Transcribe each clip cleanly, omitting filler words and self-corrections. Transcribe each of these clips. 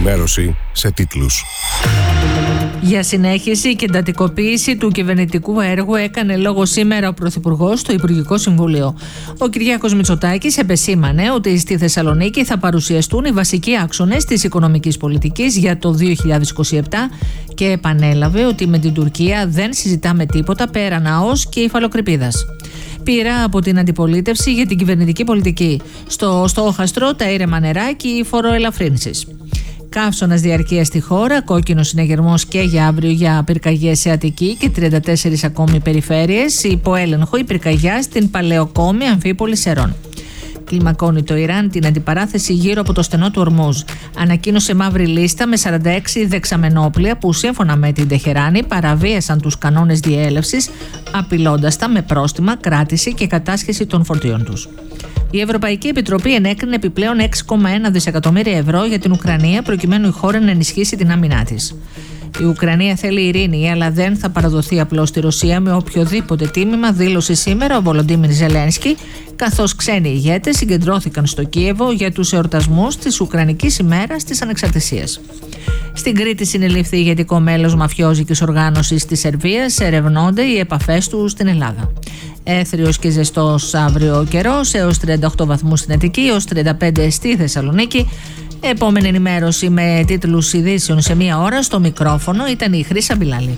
ενημέρωση σε τίτλους. Για συνέχιση και εντατικοποίηση του κυβερνητικού έργου έκανε λόγο σήμερα ο Πρωθυπουργός στο Υπουργικό Συμβούλιο. Ο Κυριάκος Μητσοτάκης επεσήμανε ότι στη Θεσσαλονίκη θα παρουσιαστούν οι βασικοί άξονες της οικονομικής πολιτικής για το 2027 και επανέλαβε ότι με την Τουρκία δεν συζητάμε τίποτα πέραν ΑΟΣ και υφαλοκρηπίδας. Πήρα από την αντιπολίτευση για την κυβερνητική πολιτική. Στο στόχαστρο τα ήρεμα νερά και οι φοροελαφρύνσεις. Καύσωνας διαρκείας στη χώρα, κόκκινος συναγερμός και για αύριο για πυρκαγιές σε Αττική και 34 ακόμη περιφέρειες, υπό έλεγχο η πυρκαγιά στην Παλαιοκόμη, Αμφίπολη, Σερών. Κλιμακώνει το Ιράν την αντιπαράθεση γύρω από το στενό του Ορμούζ. Ανακοίνωσε μαύρη λίστα με 46 δεξαμενόπλια που σύμφωνα με την Τεχεράνη παραβίασαν τους κανόνες διέλευσης, απειλώντας τα με πρόστιμα, κράτηση και κατάσχεση των φορτίων τους. Η Ευρωπαϊκή Επιτροπή ενέκρινε επιπλέον 6,1 δισεκατομμύρια ευρώ για την Ουκρανία προκειμένου η χώρα να ενισχύσει την άμυνά της. Η Ουκρανία θέλει ειρήνη, αλλά δεν θα παραδοθεί απλώς στη Ρωσία με οποιοδήποτε τίμημα, δήλωσε σήμερα ο Βολοντίμιρ Ζελένσκι, καθώς ξένοι ηγέτες συγκεντρώθηκαν στο Κίεβο για τους εορτασμούς της Ουκρανικής ημέρας της Ανεξαρτησίας. Στην Κρήτη συνελήφθη ηγετικό μέλος μαφιόζικης οργάνωσης της Σερβίας, ερευνώνται οι επαφές του στην Ελλάδα. Έθριος και ζεστός αύριο ο καιρός, έως 38 βαθμούς στην Αττική, έως 35 στη Θεσσαλονίκη. Επόμενη ενημέρωση με τίτλους ειδήσεων σε μία ώρα. Στο μικρόφωνο ήταν η Χρύσα Μπιλάλη.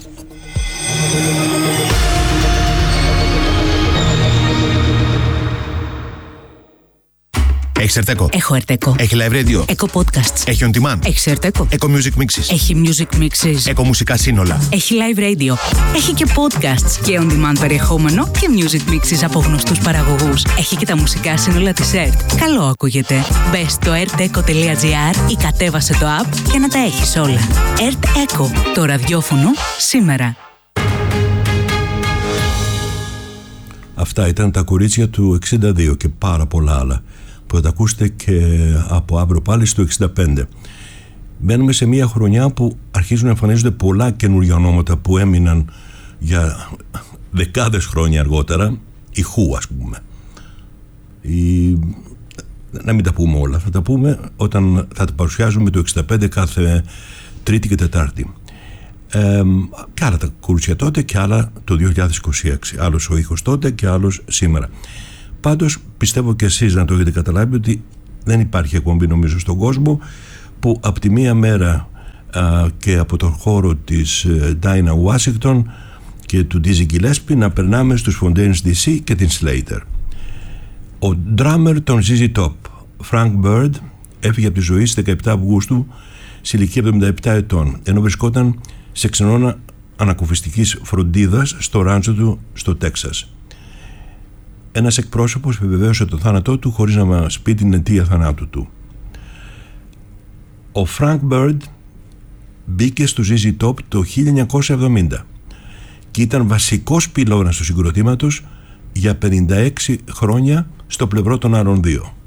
Έχεις Ερτέκο? Έχω Ερτέκο. Έχει live radio? Έχω podcasts. Έχει on demand? Έχει Ερτέκο. Eco Music Mixes? Έχει music mixes. Eco μουσικά σύνολα? Έχει live radio. Έχει και podcasts και on demand περιεχόμενο και music mixes από γνωστούς παραγωγούς. Έχει και τα μουσικά σύνολα της ΕΡΤ. Καλό ακούγεται. Μπες στο erteco.gr ή κατέβασε το app για να τα έχεις όλα. ΕΡΤ Eco. Το ραδιόφωνο σήμερα. Αυτά ήταν τα κορίτσια του 62 και πάρα πολλά άλλα που θα τα ακούσετε και από αύριο πάλι στο 65. Μπαίνουμε σε μια χρονιά που αρχίζουν να εμφανίζονται πολλά καινούργια ονόματα που έμειναν για δεκάδες χρόνια αργότερα. Η Χου, ας πούμε. Να μην τα πούμε όλα, θα τα πούμε όταν θα τα παρουσιάζουμε το 65 κάθε Τρίτη και Τετάρτη. Και άλλα τα κορίτσια τότε και άλλα το 2026. Άλλος ο ήχος τότε και άλλος σήμερα. Πάντως πιστεύω και εσείς να το έχετε καταλάβει ότι δεν υπάρχει εκπομπή νομίζω στον κόσμο που από τη μία μέρα και από τον χώρο της Dinah Washington και του Dizzy Gillespie να περνάμε στους Fontaines DC και την Slater. Ο drummer των ZZ Top, Frank Bird, έφυγε από τη ζωή στις 17 Αυγούστου σε ηλικία 77 ετών, ενώ βρισκόταν σε ξενώνα ανακουφιστικής φροντίδας στο ράντσο του στο Τέξας. Ένας εκπρόσωπος επιβεβαίωσε το θάνατό του χωρίς να μας πει την αιτία θανάτου του. Ο Frank Bird μπήκε στο ZZ Top το 1970 και ήταν βασικός πυλώνας του συγκροτήματος για 56 χρόνια στο πλευρό των άλλων δύο.